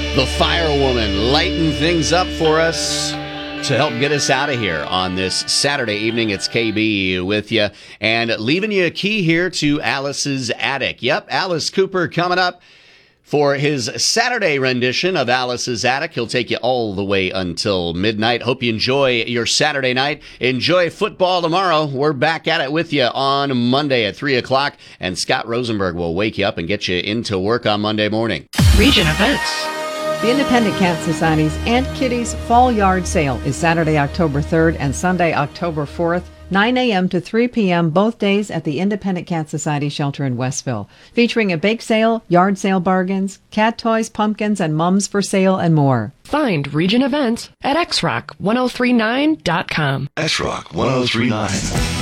The Firewoman lighting things up for us to help get us out of here on this Saturday evening. It's KB with you and leaving you a key here to Alice's Attic. Yep, Alice Cooper coming up for his Saturday rendition of Alice's Attic. He'll take you all the way until midnight. Hope you enjoy your Saturday night. Enjoy football tomorrow. We're back at it with you on Monday at 3 o'clock. And Scott Rosenberg will wake you up and get you into work on Monday morning. Region events. The Independent Cat Society's Aunt Kitty's Fall Yard Sale is Saturday, October 3rd and Sunday, October 4th, 9 a.m. to 3 p.m. both days at the Independent Cat Society shelter in Westville, featuring a bake sale, yard sale bargains, cat toys, pumpkins, and mums for sale and more. Find Region events at xrock1039.com. xrock1039.